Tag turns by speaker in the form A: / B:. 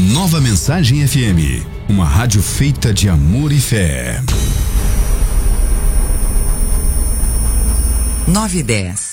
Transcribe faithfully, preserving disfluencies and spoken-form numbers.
A: Nova Mensagem F M, uma rádio feita de amor e fé.
B: nove e dez.